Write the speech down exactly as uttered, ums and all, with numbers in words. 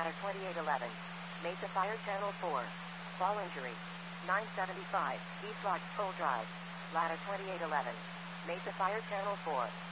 ladder twenty-eight eleven. Mesa Fire Channel four. Fall injury. nine seventy-five, East Lodge Pole Drive. Ladder twenty-eight eleven. Mesa Fire Channel four.